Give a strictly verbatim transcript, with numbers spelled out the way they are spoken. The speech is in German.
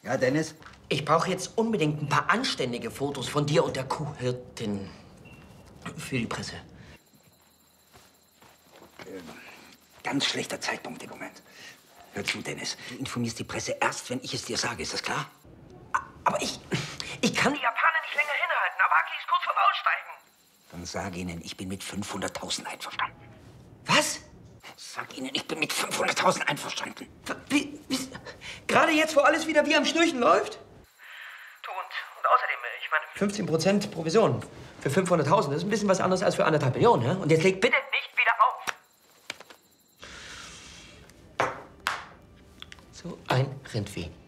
Ja, Dennis? Ich brauche jetzt unbedingt ein paar anständige Fotos von dir und der Kuhhirtin für die Presse. Ähm, ganz schlechter Zeitpunkt im Moment. Hör zu, Dennis. Du informierst die Presse erst, wenn ich es dir sage. Ist das klar? Aber ich... Ich kann die Japaner nicht länger hinhalten. Awaki ist kurz vorm Aussteigen. Dann sag ihnen, ich bin mit fünfhunderttausend einverstanden. Was? Sag ihnen, ich bin mit fünfhunderttausend einverstanden. Wie, wie, gerade jetzt, wo alles wieder wie am Schnürchen läuft? Du, und, und außerdem, ich meine... fünfzehn Prozent Provision für fünfhunderttausend, das ist ein bisschen was anderes als für anderthalb Millionen, ja? Und jetzt leg bitte nicht wieder auf. So ein Rindvieh.